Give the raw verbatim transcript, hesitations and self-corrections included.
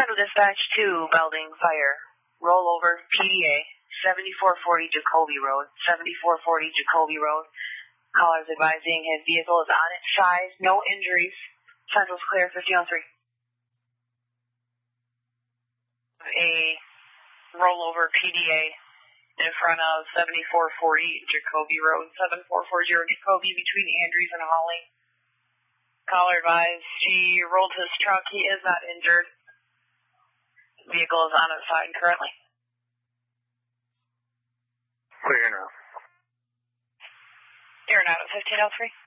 Central Dispatch two, Belding Fire. Rollover, P D A, seventy-four forty Jacoby Road, seventy-four forty Jacoby Road. Caller's advising his vehicle is on its side, no injuries. Central's clear, fifteen oh three. A rollover P D A in front of seventy-four forty Jacoby Road, seventy-four forty Jacoby between Andrews and Holly. Caller advised he rolled his truck. He is not injured. Vehicle is on its side currently. Clear now. Clear now at fifteen oh three.